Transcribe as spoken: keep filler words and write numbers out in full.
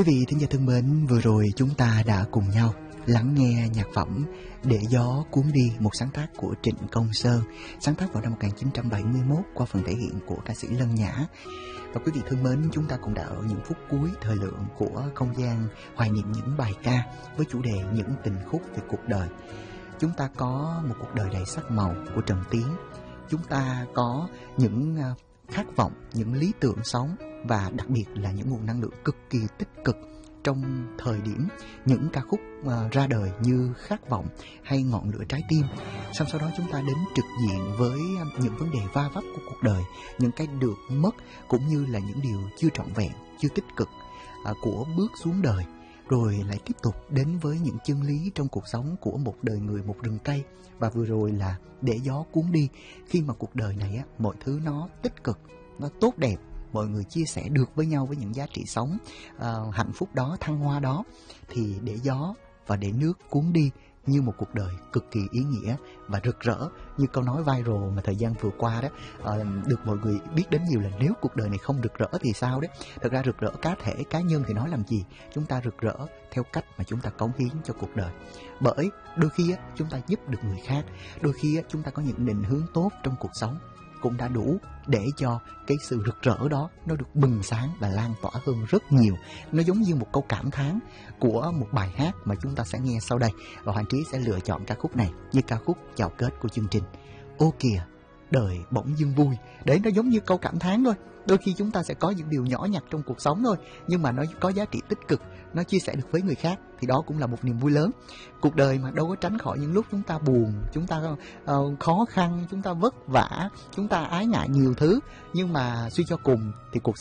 Quý vị thính giả thân mến, vừa rồi chúng ta đã cùng nhau lắng nghe nhạc phẩm Để gió cuốn đi, một sáng tác của Trịnh Công Sơn, sáng tác vào năm một nghìn chín trăm bảy mươi mốt qua phần thể hiện của ca sĩ Lân Nhã. Và quý vị thân mến, chúng ta cũng đã ở những phút cuối thời lượng của không gian hoài niệm những bài ca với chủ đề những tình khúc về cuộc đời. Chúng ta có một cuộc đời đầy sắc màu của Trần Tiến. Chúng ta có những khát vọng, những lý tưởng sống và đặc biệt là những nguồn năng lượng cực kỳ tích cực trong thời điểm những ca khúc uh, ra đời như Khát vọng hay Ngọn lửa trái tim. Sau sau đó chúng ta đến trực diện với những vấn đề va vấp của cuộc đời, những cái được mất cũng như là những điều chưa trọn vẹn, chưa tích cực uh, của bước xuống đời. Rồi lại tiếp tục đến với những chân lý trong cuộc sống của một đời người, một rừng cây. Và vừa rồi là Để gió cuốn đi, khi mà cuộc đời này á, mọi thứ nó tích cực, nó tốt đẹp, mọi người chia sẻ được với nhau với những giá trị sống uh, hạnh phúc đó, thăng hoa đó, thì để gió và để nước cuốn đi như một cuộc đời cực kỳ ý nghĩa và rực rỡ, như câu nói viral mà thời gian vừa qua đó uh, được mọi người biết đến nhiều là nếu cuộc đời này không rực rỡ thì sao đấy. Thật ra rực rỡ cá thể, cá nhân thì nói làm gì, chúng ta rực rỡ theo cách mà chúng ta cống hiến cho cuộc đời. Bởi đôi khi á, chúng ta giúp được người khác, đôi khi á, chúng ta có những định hướng tốt trong cuộc sống cũng đã đủ để cho cái sự rực rỡ đó nó được bừng sáng và lan tỏa hơn rất nhiều. Nó giống như một câu cảm thán của một bài hát mà chúng ta sẽ nghe sau đây. Và Hoàng Trí sẽ lựa chọn ca khúc này như ca khúc chào kết của chương trình. Ô kìa, đời bỗng dưng vui. Đấy, nó giống như câu cảm thán thôi. Đôi khi chúng ta sẽ có những điều nhỏ nhặt trong cuộc sống thôi, nhưng mà nó có giá trị tích cực, nó chia sẻ được với người khác, thì đó cũng là một niềm vui lớn. Cuộc đời mà đâu có tránh khỏi những lúc chúng ta buồn, chúng ta uh, khó khăn, chúng ta vất vả, chúng ta ái ngại nhiều thứ. Nhưng mà suy cho cùng thì cuộc